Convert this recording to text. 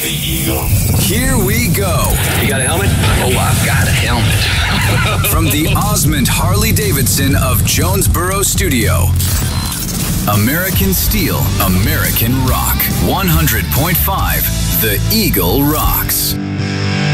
The Eagle. Here we go. You got a helmet? Oh, I've got a helmet. From the Osmond Harley-Davidson of Jonesboro Studio. American Steel, American Rock. 100.5, The Eagle Rocks.